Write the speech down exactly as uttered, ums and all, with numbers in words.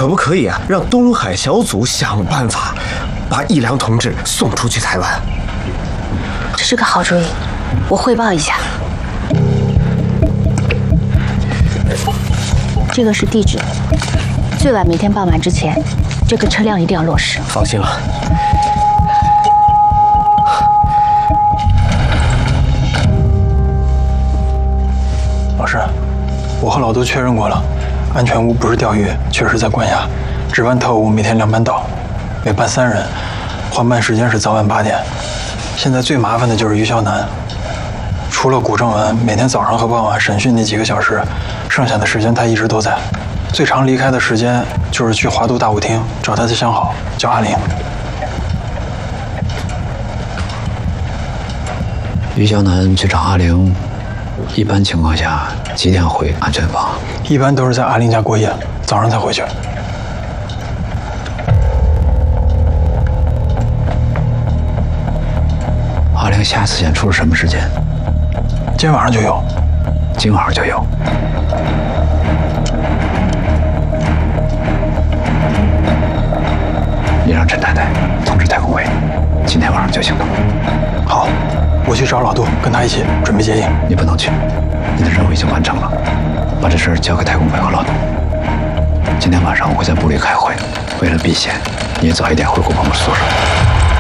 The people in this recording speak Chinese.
可不可以啊，让东海小组想办法把义良同志送出去台湾？ 这是个好主意，我汇报一下。这个是地址，最晚明天傍晚之前，这个车辆一定要落实。 放心了。 老师，我和老杜确认过了，安全屋不是钓鱼，确实在关押。值班特务每天两班倒，每班三人，换班时间是早晚八点。现在最麻烦的就是于肖楠，除了古正文每天早上和傍晚审讯那几个小时，剩下的时间他一直都在。最长离开的时间就是去华都大舞厅找他的相好，叫阿玲。 于肖楠去找阿玲，一般情况下几点回安全房？ 一般都是在阿玲家过夜，早上才回去。 阿玲下次演出是什么时间？ 今天晚上就有。 今晚上就有。你让陈太太通知太空会，今天晚上就行动。 好，我去找老杜，跟他一起准备接应。 你不能去，你的任务已经完成了，把这事儿交给太空会和老杜。今天晚上我会在部里开会，为了避险，你也早一点回顾帮我宿舍。